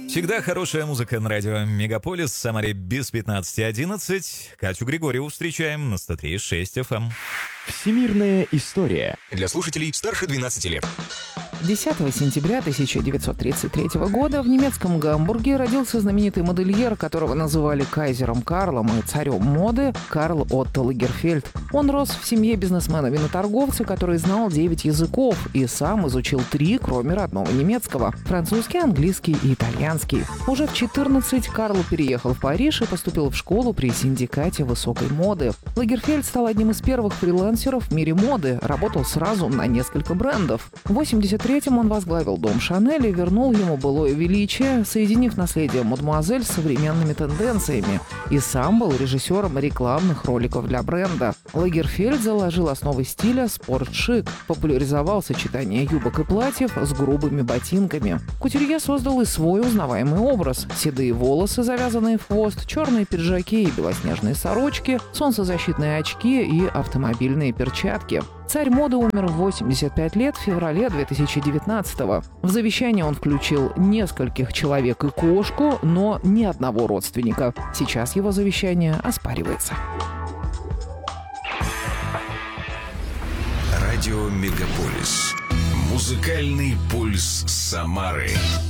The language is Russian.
Всегда хорошая музыка на радио Мегаполис. В Самаре без 15:11. Катю Григорьеву встречаем на 103.6 FM. Всемирная история. Для слушателей старше 12 лет. 10 сентября 1933 года в немецком Гамбурге родился знаменитый модельер, которого называли кайзером Карлом и царем моды, Карл Отто Лагерфельд. Он рос в семье бизнесмена-виноторговца, который знал 9 языков и сам изучил 3, кроме родного немецкого – французский, английский и итальянский. Уже в 14 Карл переехал в Париж и поступил в школу при синдикате высокой моды. Лагерфельд стал одним из первых фрилансеров в мире моды, работал сразу на несколько брендов. В 1983-м он возглавил дом Шанель и вернул ему былое величие, соединив наследие мадемуазель с современными тенденциями, и сам был режиссером рекламных роликов для бренда. Лагерфельд заложил основы стиля спорт-шик, популяризовал сочетание юбок и платьев с грубыми ботинками. Кутюрье создал и свой узнаваемый образ: седые волосы, завязанные в хвост, черные пиджаки и белоснежные сорочки, солнцезащитные очки и автомобильные перчатки. Царь моды умер в 85 лет в феврале 2019-го. В завещание он включил нескольких человек и кошку, но ни одного родственника. Сейчас его завещание оспаривается. Радио Мегаполис. Музыкальный пульс Самары.